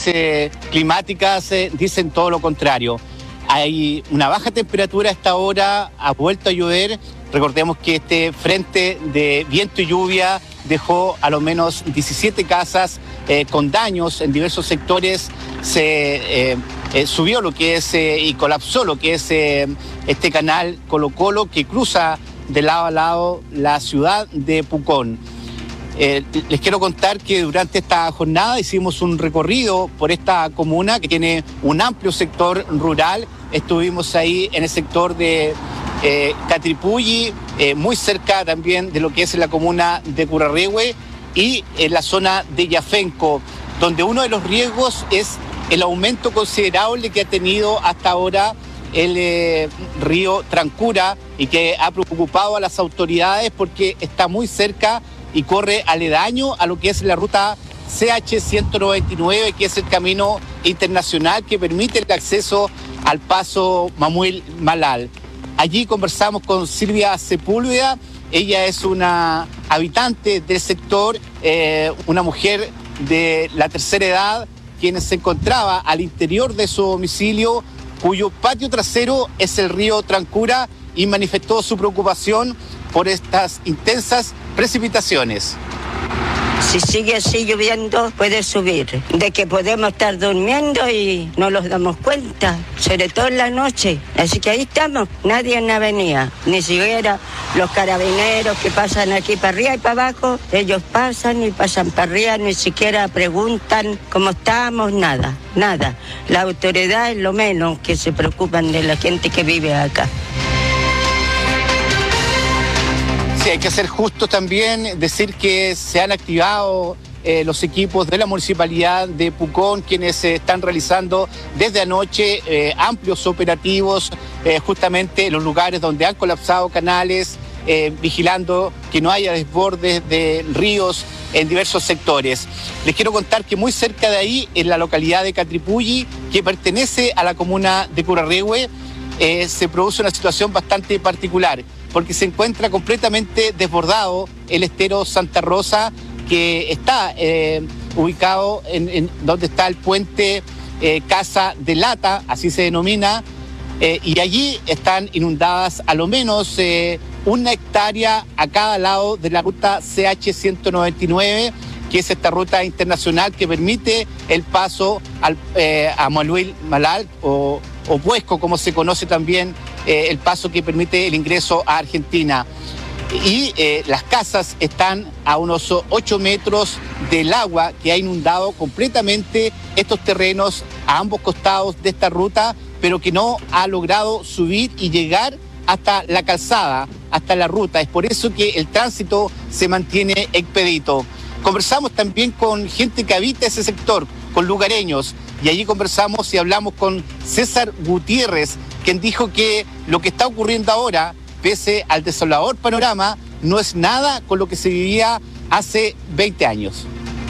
climáticas dicen todo lo contrario. Hay una baja temperatura a esta hora, ha vuelto a llover. Recordemos que este frente de viento y lluvia dejó a lo menos 17 casas con daños en diversos sectores. Se subió lo que es y colapsó lo que es este canal Colo Colo que cruza de lado a lado la ciudad de Pucón. Les quiero contar que durante esta jornada hicimos un recorrido por esta comuna que tiene un amplio sector rural. Estuvimos ahí en el sector de Catripulli, muy cerca también de lo que es la comuna de Curarrehue y en la zona de Yafenco, donde uno de los riesgos es el aumento considerable que ha tenido hasta ahora el río Trancura y que ha preocupado a las autoridades porque está muy cerca y corre aledaño a lo que es la ruta CH-199, que es el camino internacional que permite el acceso al paso Mamuil-Malal. Allí conversamos con Silvia Sepúlveda, ella es una habitante del sector, una mujer de la tercera edad, quien se encontraba al interior de su domicilio, cuyo patio trasero es el río Trancura, y manifestó su preocupación por estas intensas precipitaciones. Si sigue así lloviendo, puede subir. De que podemos estar durmiendo y no nos damos cuenta, sobre todo en la noche. Así que ahí estamos, nadie en la avenida, ni siquiera los carabineros que pasan aquí para arriba y para abajo. Ellos pasan y pasan para arriba, ni siquiera preguntan cómo estamos, nada. La autoridad es lo menos que se preocupan de la gente que vive acá. Sí, hay que ser justo también, decir que se han activado los equipos de la Municipalidad de Pucón, quienes están realizando desde anoche amplios operativos justamente en los lugares donde han colapsado canales, vigilando que no haya desbordes de ríos en diversos sectores. Les quiero contar que muy cerca de ahí, en la localidad de Catripulli, que pertenece a la comuna de Curarrehue, se produce una situación bastante particular, porque se encuentra completamente desbordado el estero Santa Rosa, que está ubicado en donde está el puente Casa de Lata, así se denomina, y allí están inundadas a lo menos 1 hectárea a cada lado de la ruta CH-199, que es esta ruta internacional que permite el paso a Mamuil-Malal o Puesco, como se conoce también, el paso que permite el ingreso a Argentina. Y las casas están a unos 8 metros del agua que ha inundado completamente estos terrenos a ambos costados de esta ruta, pero que no ha logrado subir y llegar hasta la calzada, hasta la ruta. Es por eso que el tránsito se mantiene expedito. Conversamos también con gente que habita ese sector, con lugareños, y allí conversamos y hablamos con César Gutiérrez, quien dijo que lo que está ocurriendo ahora, pese al desolador panorama, no es nada con lo que se vivía hace 20 años.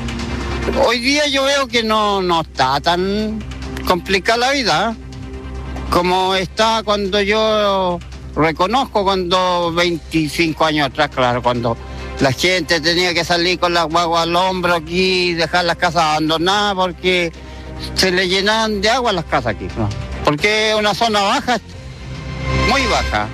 Hoy día yo veo que no está tan complicada la vida, como está cuando yo reconozco, cuando 25 años atrás, claro, cuando la gente tenía que salir con las guaguas al hombro aquí y dejar las casas abandonadas porque se le llenaban de agua las casas aquí, ¿no? Porque es una zona baja, muy baja.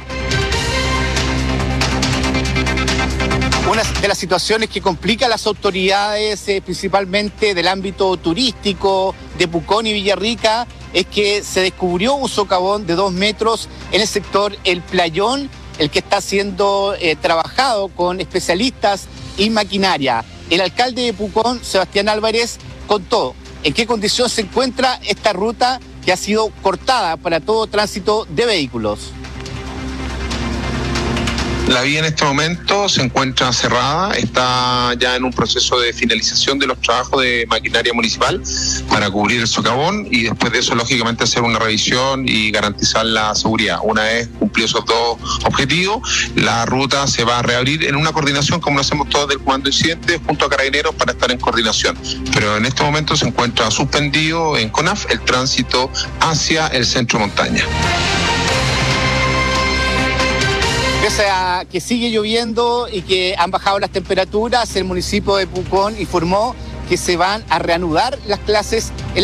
Una de las situaciones que complica a las autoridades, principalmente del ámbito turístico de Pucón y Villarrica, es que se descubrió un socavón de 2 metros en el sector El Playón, el que está siendo trabajado con especialistas y maquinaria. El alcalde de Pucón, Sebastián Álvarez, contó en qué condición se encuentra esta ruta que ha sido cortada para todo tránsito de vehículos. La vía en este momento se encuentra cerrada, está ya en un proceso de finalización de los trabajos de maquinaria municipal para cubrir el socavón y después de eso, lógicamente, hacer una revisión y garantizar la seguridad. Una vez cumplidos esos dos objetivos, la ruta se va a reabrir en una coordinación, como lo hacemos todos del Comando Incidente, junto a Carabineros para estar en coordinación. Pero en este momento se encuentra suspendido en CONAF el tránsito hacia el centro montaña. Pese a que sigue lloviendo y que han bajado las temperaturas, el municipio de Pucón informó que se van a reanudar las clases en